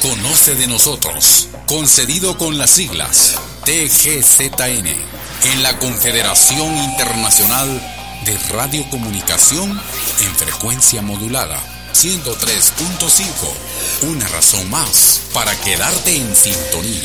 Conoce de nosotros, concedido con las siglas TGZN, en la Confederación Internacional de Radiocomunicación en frecuencia modulada 103.5. Una razón más para quedarte en sintonía.